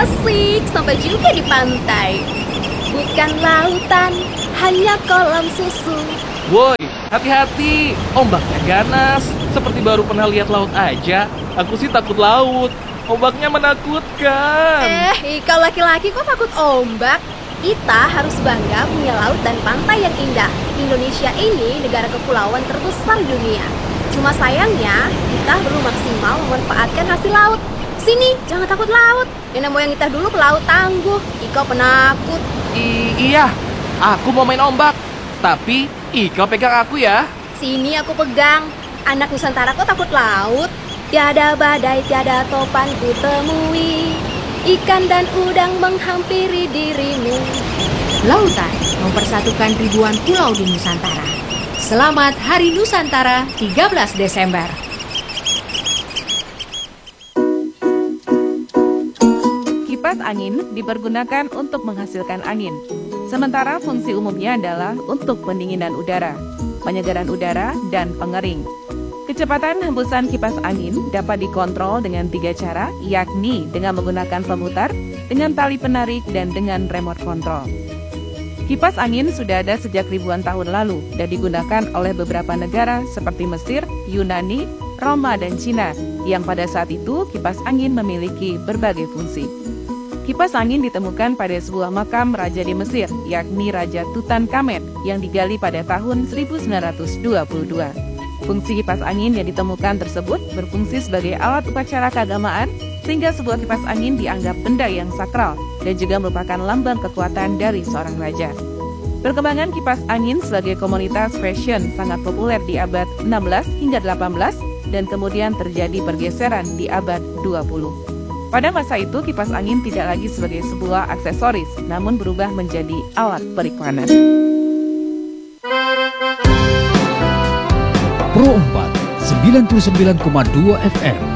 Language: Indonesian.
Asik, sampai juga di pantai. Bukan lautan, hanya kolam susu. Woi, hati-hati, ombaknya ganas. Seperti baru pernah lihat laut aja. Aku sih takut laut. Ombaknya menakutkan. Kau laki-laki kok takut ombak? Kita harus bangga punya laut dan pantai yang indah. Indonesia ini negara kepulauan terbesar di dunia. Cuma sayangnya, kita belum maksimal memanfaatkan hasil laut. Sini, jangan takut laut. Nenek moyang kita dulu ke laut tangguh. Iko penakut. Iya, aku mau main ombak. Tapi, kau pegang aku ya. Sini aku pegang. Anak Nusantara kok takut laut? Tiada badai, tiada topan ku temui. Ikan dan udang menghampiri dirimu. Lautan mempersatukan ribuan pulau di Nusantara. Selamat Hari Nusantara 13 Desember. Kipas angin dipergunakan untuk menghasilkan angin. Sementara fungsi umumnya adalah untuk pendinginan udara, penyegaran udara, dan pengering. Kecepatan hembusan kipas angin dapat dikontrol dengan 3 cara, yakni dengan menggunakan pemutar, dengan tali penarik, dan dengan remote control. Kipas angin sudah ada sejak ribuan tahun lalu dan digunakan oleh beberapa negara seperti Mesir, Yunani, Roma, dan Cina, yang pada saat itu kipas angin memiliki berbagai fungsi. Kipas angin ditemukan pada sebuah makam raja di Mesir, yakni Raja Tutankhamen, yang digali pada tahun 1922. Fungsi kipas angin yang ditemukan tersebut berfungsi sebagai alat upacara keagamaan, sehingga sebuah kipas angin dianggap benda yang sakral dan juga merupakan lambang kekuatan dari seorang raja. Perkembangan kipas angin sebagai komunitas fashion sangat populer di abad 16 hingga 18 dan kemudian terjadi pergeseran di abad 20. Pada masa itu, kipas angin tidak lagi sebagai sebuah aksesoris, namun berubah menjadi alat periklanan. Pro 4 99,2 FM